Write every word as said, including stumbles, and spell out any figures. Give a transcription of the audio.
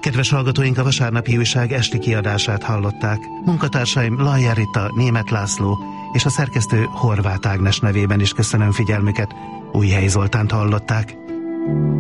Kedves hallgatóink, a vasárnapi újság esti kiadását hallották. Munkatársaim Lajjár Rita, Németh László és a szerkesztő Horváth Ágnes nevében is köszönöm figyelmüket. Újhelyi Zoltánt hallották.